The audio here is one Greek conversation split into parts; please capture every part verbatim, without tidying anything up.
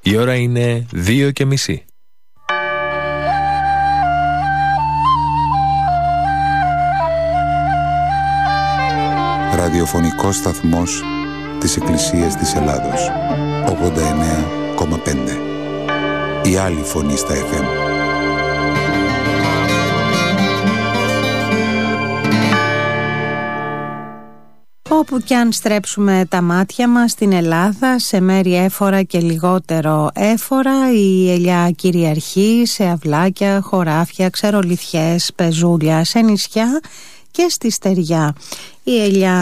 Η ώρα είναι δύο και μισή. Ραδιοφωνικός σταθμός της Εκκλησίας της Ελλάδος. ογδόντα εννέα κόμμα πέντε. Η άλλη φωνή στα εφ εμ. Όπου κι αν στρέψουμε τα μάτια μας στην Ελλάδα, σε μέρη έφορα και λιγότερο έφορα, η ελιά κυριαρχεί σε αυλάκια, χωράφια, ξερολιθιές, πεζούλια, σε νησιά και στη στεριά. Η ελιά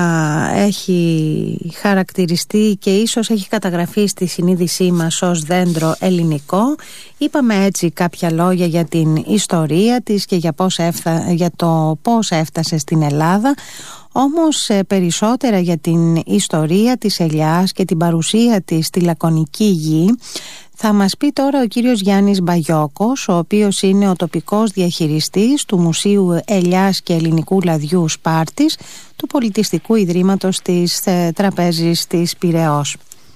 έχει χαρακτηριστεί και ίσως έχει καταγραφεί στη συνείδησή μας ως δέντρο ελληνικό. Είπαμε έτσι κάποια λόγια για την ιστορία της και για, πώς έφτα... για το πώς έφτασε στην Ελλάδα. Όμως περισσότερα για την ιστορία της ελιάς και την παρουσία της στη Λακωνική Γη θα μας πει τώρα ο κύριος Γιάννης Μπαγιόκος, ο οποίος είναι ο τοπικός διαχειριστής του Μουσείου Ελιάς και Ελληνικού Λαδιού Σπάρτης του Πολιτιστικού Ιδρύματος της Τραπέζης της Πειραιώς.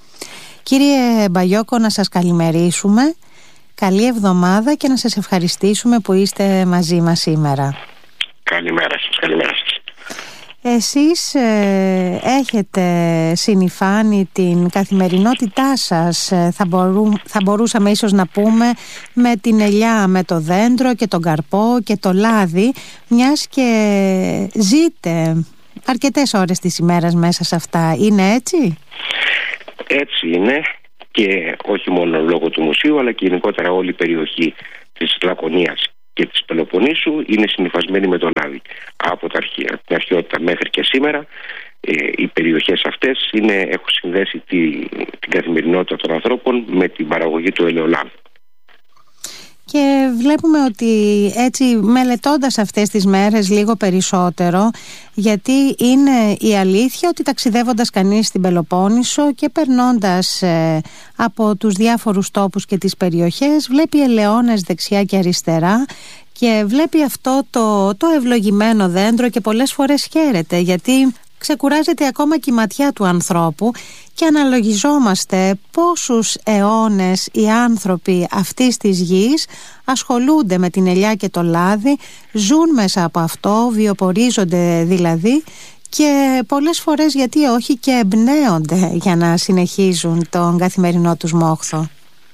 Κύριε Μπαγιόκο, να σας καλημερίσουμε, καλή εβδομάδα και να σας ευχαριστήσουμε που είστε μαζί μας σήμερα. Καλημέρα σας, καλημέρα σας. Εσείς ε, έχετε συνυφάνει την καθημερινότητά σας, θα, μπορού, θα μπορούσαμε ίσως να πούμε, με την ελιά, με το δέντρο και τον καρπό και το λάδι, μιας και ζείτε αρκετές ώρες της ημέρας μέσα σε αυτά. Είναι έτσι? Έτσι είναι, και όχι μόνο λόγω του μουσείου, αλλά και γενικότερα όλη η περιοχή της Λακωνίας και της Πελοποννήσου είναι συνυφασμένη με το λάδι. Από τα αρχαία, την αρχαιότητα μέχρι και σήμερα, ε, οι περιοχές αυτές είναι, έχουν συνδέσει τη, την καθημερινότητα των ανθρώπων με την παραγωγή του ελαιολάδου. Και βλέπουμε ότι έτσι, μελετώντας αυτές τις μέρες λίγο περισσότερο, γιατί είναι η αλήθεια ότι ταξιδεύοντας κανείς στην Πελοπόννησο και περνώντας ε, από τους διάφορους τόπους και τις περιοχές, βλέπει ελαιώνες δεξιά και αριστερά και βλέπει αυτό το, το ευλογημένο δέντρο και πολλές φορές χαίρεται, γιατί ξεκουράζεται ακόμα και η ματιά του ανθρώπου και αναλογιζόμαστε πόσους αιώνες οι άνθρωποι αυτής της γης ασχολούνται με την ελιά και το λάδι, ζουν μέσα από αυτό, βιοπορίζονται δηλαδή, και πολλές φορές, γιατί όχι, και εμπνέονται για να συνεχίζουν τον καθημερινό τους μόχθο.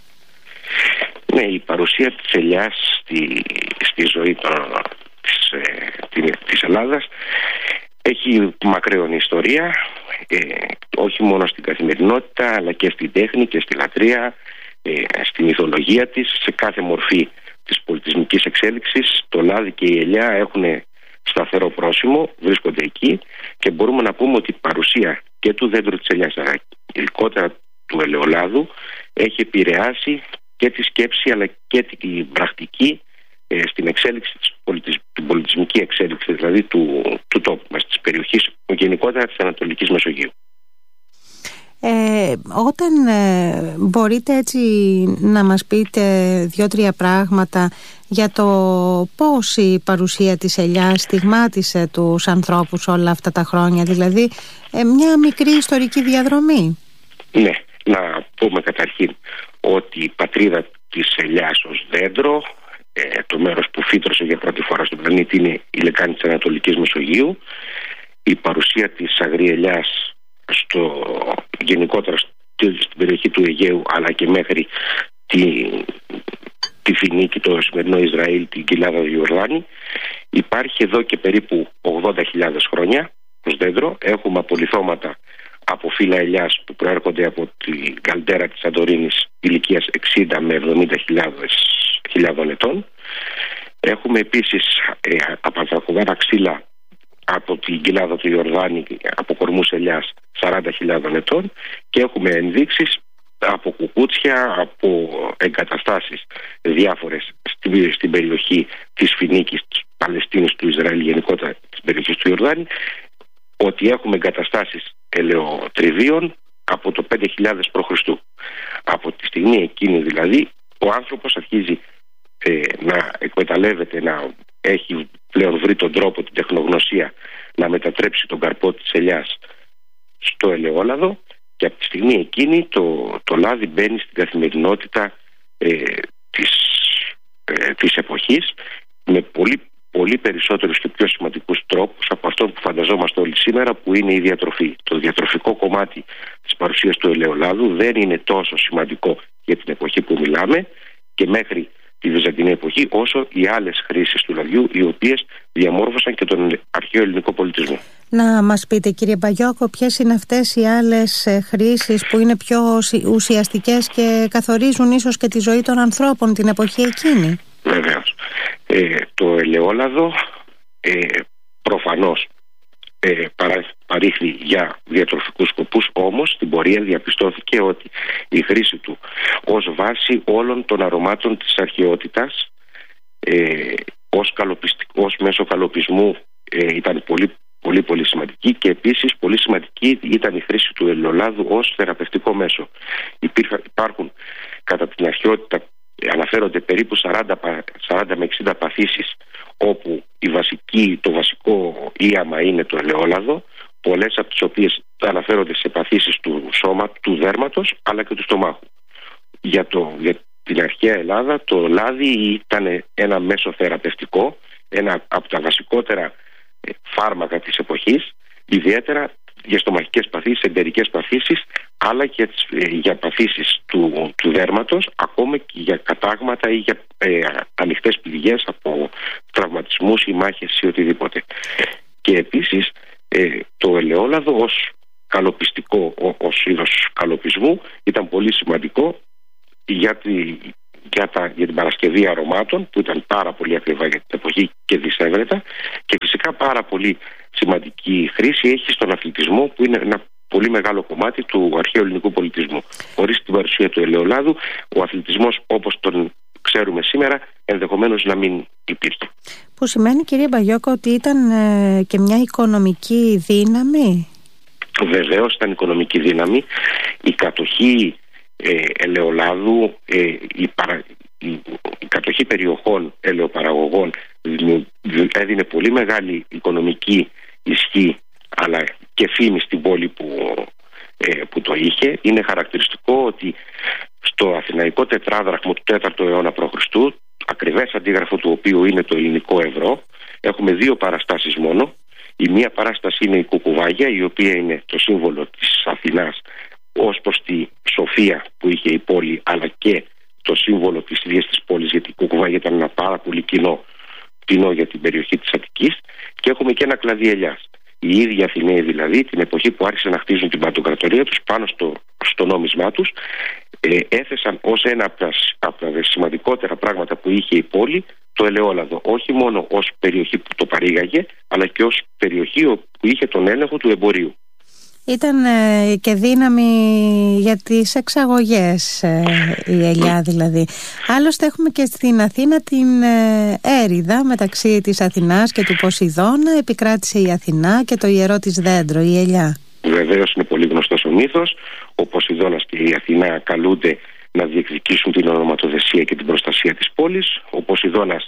Ναι, η παρουσία της ελιάς στη, στη ζωή των, της, ε, της Ελλάδας έχει μακραίωνη ιστορία, ε, όχι μόνο στην καθημερινότητα, αλλά και στην τέχνη και στη λατρεία, ε, στη μυθολογία της, σε κάθε μορφή της πολιτισμικής εξέλιξης. Το λάδι και η ελιά έχουν σταθερό πρόσημο, βρίσκονται εκεί, και μπορούμε να πούμε ότι η παρουσία και του δέντρου της ελιάς, αλλά ειδικότερα του ελαιολάδου, έχει επηρεάσει και τη σκέψη αλλά και την πρακτική ε, στην εξέλιξη της πολιτισ... την πολιτισμική εξέλιξη δηλαδή του, του τόπου μας, της περιοχής, γενικότερα της Ανατολικής Μεσογείου. Ε, όταν ε, μπορείτε έτσι να μας πείτε δύο-τρία πράγματα για το πώς η παρουσία της ελιάς στιγμάτισε τους ανθρώπους όλα αυτά τα χρόνια, δηλαδή ε, μια μικρή ιστορική διαδρομή. Ναι, να πούμε καταρχήν ότι η πατρίδα της ελιάς ως δέντρο, ε, το μέρος που φύτρωσε για πρώτη φορά στον πλανήτη, είναι η λεκάνη της Ανατολικής Μεσογείου. Η παρουσία της αγρή ελιάς στο, γενικότερα στην περιοχή του Αιγαίου, αλλά και μέχρι τη, τη Φινίκη, το σημερινό Ισραήλ, την κοιλάδα του Ιορδάνη, υπάρχει εδώ και περίπου ογδόντα χιλιάδες χρόνια ως δέντρο. Έχουμε απολιθώματα από φύλλα ελιάς που προέρχονται από την καλντέρα της Σαντορίνης ηλικίας εξήντα με εβδομήντα χιλιάδων ετών. Έχουμε επίσης ε, απανθρακογόνα ξύλα από την κοιλάδα του Ιορδάνη, από κορμούς ελιάς σαράντα χιλιάδων ετών, και έχουμε ενδείξεις από κουκούτσια, από εγκαταστάσεις διάφορες στην, στην περιοχή της Φινίκης, της Παλαιστίνης, του Ισραήλ, γενικότερα της περιοχής του Ιορδάνη, ότι έχουμε εγκαταστάσεις ελαιοτριβίων από το πέντε χιλιάδες προ Χριστού. Από τη στιγμή εκείνη δηλαδή ο άνθρωπος αρχίζει ε, να εκμεταλλεύεται, να έχει πλέον βρει τον τρόπο, την τεχνογνωσία να μετατρέψει τον καρπό της ελιάς στο ελαιόλαδο, Και από τη στιγμή εκείνη το, το λάδι μπαίνει στην καθημερινότητα ε, της, ε, της εποχής με πολύ, πολύ περισσότερους και πιο σημαντικούς τρόπους από αυτό που φανταζόμαστε όλοι σήμερα, που είναι η διατροφή. Το διατροφικό κομμάτι της παρουσίας του ελαιολάδου δεν είναι τόσο σημαντικό για την εποχή που μιλάμε και μέχρι τη Βυζαντινή εποχή, όσο οι άλλες χρήσεις του λαδιού, οι οποίες διαμόρφωσαν και τον αρχαίο ελληνικό πολιτισμό. Να μας πείτε, κύριε Μπαγιόκο, ποιες είναι αυτές οι άλλες χρήσεις που είναι πιο ουσιαστικές και καθορίζουν ίσως και τη ζωή των ανθρώπων την εποχή εκείνη? Βεβαίως. Ε, το ελαιόλαδο ε, προφανώς ε, παρά, παρήχθη για διατροφικούς σκοπούς, όμως στην πορεία διαπιστώθηκε ότι η χρήση του ως βάση όλων των αρωμάτων της αρχαιότητας, ε, ως, ως μέσο καλοπισμού ε, ήταν πολύ πολύ πολύ σημαντική, και επίσης πολύ σημαντική ήταν η χρήση του ελαιολάδου ως θεραπευτικό μέσο. Υπήρχαν, υπάρχουν κατά την αρχαιότητα, αναφέρονται περίπου σαράντα με εξήντα παθήσεις όπου η βασική, το βασικό ίαμα είναι το ελαιόλαδο, πολλές από τις οποίες αναφέρονται σε παθήσεις του σώμα, του δέρματος αλλά και του στομάχου. Για, το, για την αρχαία Ελλάδα το λάδι ήταν ένα μέσο θεραπευτικό, ένα από τα βασικότερα φάρμακα της εποχής, ιδιαίτερα για στομαχικές παθήσεις, εντερικές παθήσεις, αλλά και για παθήσεις του, του δέρματος, ακόμα και για κατάγματα ή για ε, ανοιχτές πληγές από τραυματισμούς ή μάχες ή οτιδήποτε. Και επίσης ε, το ελαιόλαδο ως καλοπιστικό, ως είδος καλοπισμού ήταν πολύ σημαντικό για, τη, για, τα, για την παρασκευή αρωμάτων, που ήταν πάρα πολύ ακριβά για την εποχή και δυσέβρετα, και φυσικά πάρα πολύ σημαντική χρήση έχει στον αθλητισμό, που είναι ένα πολύ μεγάλο κομμάτι του αρχαίου ελληνικού πολιτισμού. Χωρίς την παρουσία του ελαιολάδου, ο αθλητισμός όπως τον ξέρουμε σήμερα ενδεχομένως να μην υπήρχε. Που σημαίνει, κύριε Μπαγιόκο, ότι ήταν ε, και μια οικονομική δύναμη. Βεβαίως ήταν οικονομική δύναμη. Η κατοχή ε, ελαιολάδου, ε, η, παρα, η, η κατοχή περιοχών ελαιοπαραγωγών έδινε πολύ μεγάλη οικονομική ισχύ αλλά και φήμη στην πόλη που, ε, που το είχε. Είναι χαρακτηριστικό ότι στο αθηναϊκό τετράδραχμο του τέταρτου αιώνα π.Χ., ακριβές αντίγραφο του οποίου είναι το ελληνικό ευρώ, έχουμε δύο παραστάσεις μόνο. Η μία παράσταση είναι η κουκουβάγια, η οποία είναι το σύμβολο της Αθηνάς ως προς τη σοφία που είχε η πόλη, αλλά και το σύμβολο της ίδιας της πόλης, γιατί η κουκουβάγια ήταν ένα πάρα πολύ κοινό, κοινό για την περιοχή της Αττικής. Και έχουμε και ένα κλαδί ελιάς. Οι ίδιοι Αθηναίοι δηλαδή, την εποχή που άρχισαν να χτίζουν την παντοκρατορία τους, πάνω στο, στο νόμισμά τους, ε, έθεσαν ως ένα από τα, από τα σημαντικότερα πράγματα που είχε η πόλη το ελαιόλαδο, όχι μόνο ως περιοχή που το παρήγαγε, αλλά και ως περιοχή που είχε τον έλεγχο του εμπορίου. Ήταν ε, και δύναμη για τις εξαγωγές ε, η ελιά δηλαδή. Άλλωστε έχουμε και στην Αθήνα την ε, έρηδα μεταξύ της Αθηνάς και του Ποσειδώνα. Επικράτησε η Αθηνά και το ιερό της δέντρο, η ελιά. Βεβαίως είναι πολύ γνωστός ο μύθος. Ο Ποσειδώνας και η Αθηνά καλούνται να διεκδικήσουν την ονοματοδεσία και την προστασία της πόλης. Ο Ποσειδώνας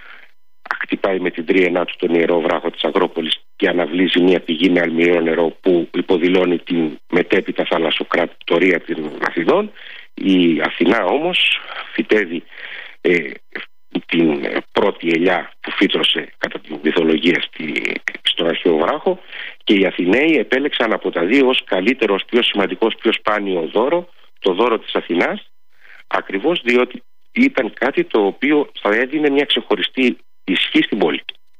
χτυπάει με την τρίενά του τον ιερό βράχο της Αγρόπολης και αναβλύζει μια πηγή με αλμυρό νερό που υποδηλώνει την μετέπειτα θαλασσοκρατορία των Αθηνών. Η Αθηνά όμως φυτεύει ε, την πρώτη ελιά που φύτρωσε κατά την μυθολογία στη, στον αρχαίο βράχο, και οι Αθηναίοι επέλεξαν από τα δύο ως καλύτερο, ως πιο σημαντικό, ως πιο σπάνιο δώρο το δώρο της Αθηνάς, ακριβώς διότι ήταν κάτι το οποίο θα έδινε μια ξεχωριστή ισχύ στην πόλη.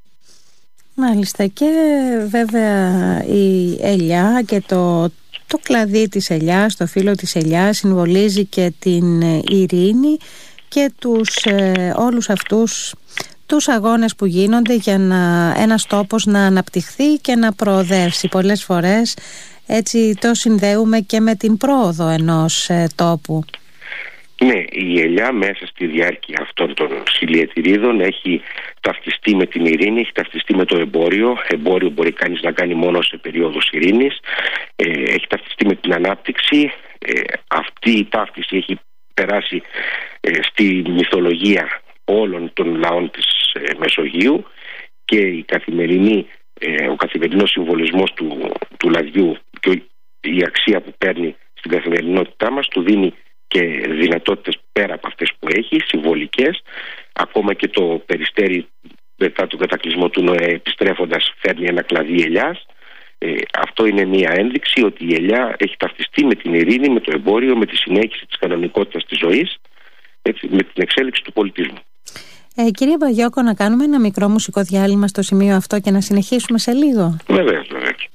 Μάλιστα. Και βέβαια η ελιά και το, το κλαδί της ελιάς, το φύλλο της ελιάς συμβολίζει και την ειρήνη και τους ε, όλους αυτούς τους αγώνες που γίνονται για να, ένας τόπος να αναπτυχθεί και να προοδεύσει. Πολλές φορές έτσι το συνδέουμε και με την πρόοδο ενός ε, τόπου. Ναι, η ελιά μέσα στη διάρκεια αυτών των χιλιετηρίδων έχει ταυτιστεί με την ειρήνη, έχει ταυτιστεί με το εμπόριο. Εμπόριο μπορεί κανείς να κάνει μόνο σε περίοδους ειρήνης. Ε, έχει ταυτιστεί με την ανάπτυξη. Ε, αυτή η ταύτιση έχει περάσει ε, στη μυθολογία όλων των λαών της ε, Μεσογείου, και η καθημερινή, ε, ο καθημερινός συμβολισμός του, του λαδιού και η αξία που παίρνει στην καθημερινότητά μας, του δίνει και δυνατότητες πέρα από αυτές που έχει, συμβολικές. Ακόμα και το Περιστέρι μετά τον κατακλυσμό του Νοέ επιστρέφοντας φέρνει ένα κλαδί ελιάς. Ε, αυτό είναι μια ένδειξη ότι η ελιά έχει ταυτιστεί με την ειρήνη, με το εμπόριο, με τη συνέχιση της κανονικότητας της ζωής, έτσι, με την εξέλιξη του πολιτισμού. Ε, κύριε Μπαγιώκο, να κάνουμε ένα μικρό μουσικό διάλειμμα στο σημείο αυτό και να συνεχίσουμε σε λίγο. Βεβαίως, βεβαίως.